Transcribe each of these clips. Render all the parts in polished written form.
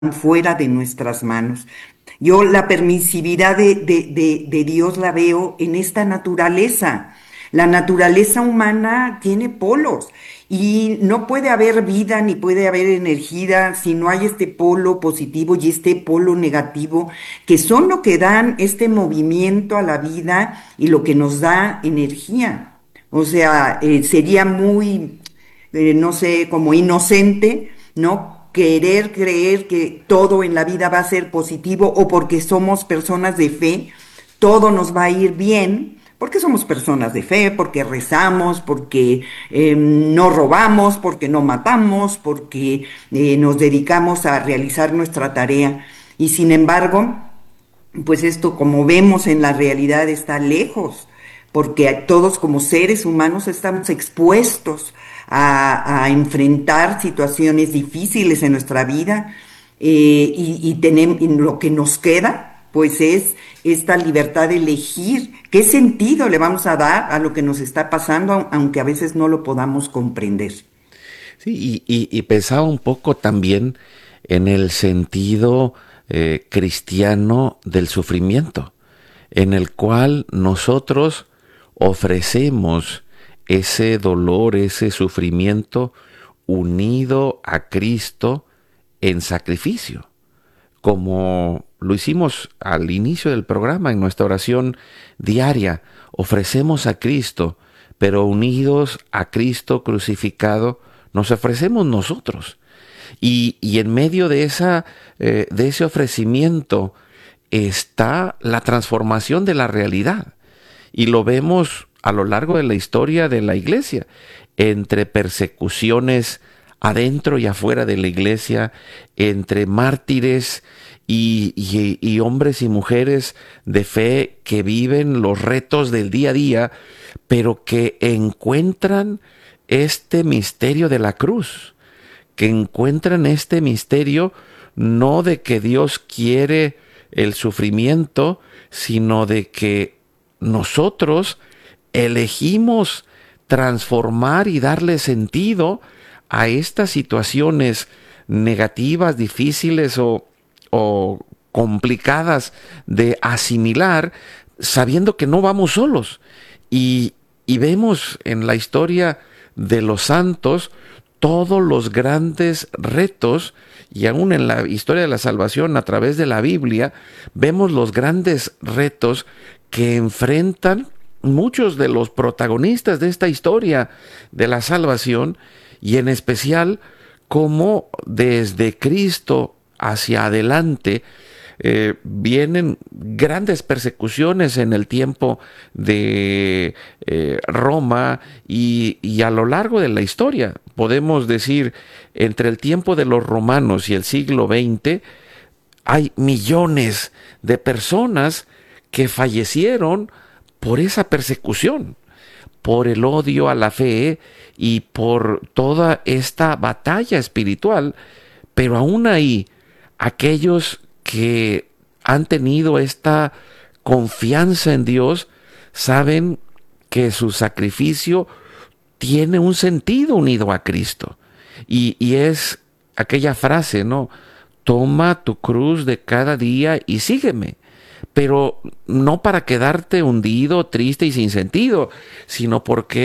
fuera de nuestras manos. Yo la permisividad de Dios la veo en esta naturaleza. La naturaleza humana tiene polos y no puede haber vida ni puede haber energía si no hay este polo positivo y este polo negativo, que son lo que dan este movimiento a la vida y lo que nos da energía. O sea, sería muy, no sé, como inocente, ¿no? Querer creer que todo en la vida va a ser positivo o porque somos personas de fe, todo nos va a ir bien, porque somos personas de fe, porque rezamos, porque no robamos, porque no matamos, porque nos dedicamos a realizar nuestra tarea. Y sin embargo, pues esto, como vemos en la realidad, está lejos, porque todos como seres humanos estamos expuestos a enfrentar situaciones difíciles en nuestra vida, y lo que nos queda, pues es esta libertad de elegir qué sentido le vamos a dar a lo que nos está pasando, aunque a veces no lo podamos comprender. Sí, y pensaba un poco también en el sentido cristiano del sufrimiento, en el cual nosotros ofrecemos ese dolor, ese sufrimiento unido a Cristo en sacrificio, como lo hicimos al inicio del programa en nuestra oración diaria. Ofrecemos a Cristo, pero unidos a Cristo crucificado, nos ofrecemos nosotros. Y en medio de ese ofrecimiento está la transformación de la realidad. Y lo vemos a lo largo de la historia de la iglesia, entre persecuciones adentro y afuera de la iglesia, entre mártires y hombres y mujeres de fe que viven los retos del día a día, pero que encuentran este misterio de la cruz, que encuentran este misterio no de que Dios quiere el sufrimiento, sino de que nosotros elegimos transformar y darle sentido a estas situaciones negativas, difíciles o complicadas de asimilar, sabiendo que no vamos solos. Y vemos en la historia de los santos todos los grandes retos, y aún en la historia de la salvación a través de la Biblia, vemos los grandes retos que enfrentan muchos de los protagonistas de esta historia de la salvación, y en especial cómo desde Cristo hacia adelante vienen grandes persecuciones en el tiempo de Roma y a lo largo de la historia. Podemos decir, entre el tiempo de los romanos y el siglo XX, hay millones de personas que fallecieron por esa persecución, por el odio a la fe y por toda esta batalla espiritual. Pero aún ahí, aquellos que han tenido esta confianza en Dios saben que su sacrificio tiene un sentido unido a Cristo. Y es aquella frase, ¿no? Toma tu cruz de cada día y sígueme. Pero no para quedarte hundido, triste y sin sentido, sino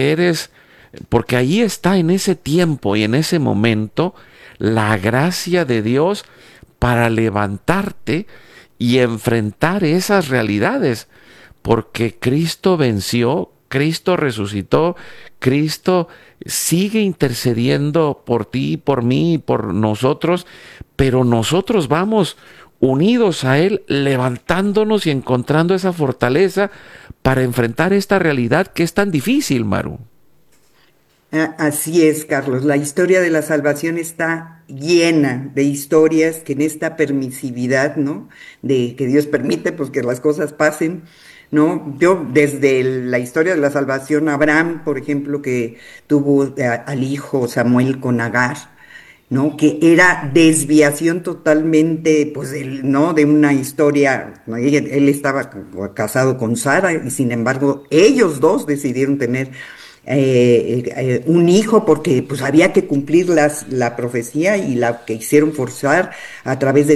porque ahí está en ese tiempo y en ese momento la gracia de Dios para levantarte y enfrentar esas realidades, porque Cristo venció, Cristo resucitó, Cristo sigue intercediendo por ti, por mí y por nosotros, pero nosotros vamos unidos a Él, levantándonos y encontrando esa fortaleza para enfrentar esta realidad que es tan difícil, Maru. Así es, Carlos. La historia de la salvación está llena de historias que en esta permisividad, ¿no? De que Dios permite, pues que las cosas pasen, ¿no? Yo desde la historia de la salvación, Abraham, por ejemplo, que tuvo al hijo Samuel con Agar, ¿no? Que era desviación totalmente, pues, ¿no? De una historia, ¿no? Él estaba casado con Sara y sin embargo ellos dos decidieron tener un hijo porque pues había que cumplir la profecía y la que hicieron forzar a través de